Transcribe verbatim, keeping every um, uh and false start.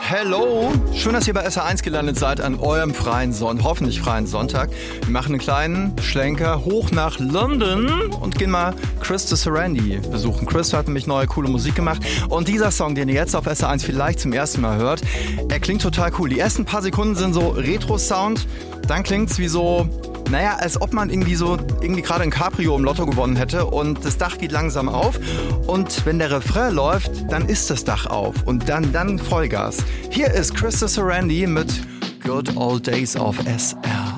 Hello! Schön, dass ihr bei S R eins gelandet seid an eurem freien Sonntag, hoffentlich freien Sonntag. Wir machen einen kleinen Schlenker hoch nach London und gehen mal Chris de Sarandí besuchen. Chris hat nämlich neue, coole Musik gemacht. Und dieser Song, den ihr jetzt auf S R eins vielleicht zum ersten Mal hört, er klingt total cool. Die ersten paar Sekunden sind so Retro-Sound, dann klingt's wie so... Naja, als ob man irgendwie so irgendwie gerade ein Cabrio im Lotto gewonnen hätte und das Dach geht langsam auf und wenn der Refrain läuft, dann ist das Dach auf und dann, dann Vollgas. Hier ist Chris de Sarandí mit Good Old Days of S R.